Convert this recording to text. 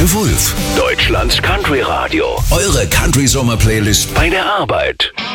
Focke Wulf. Deutschlands Country Radio. Eure Country-Sommer-Playlist bei der Arbeit.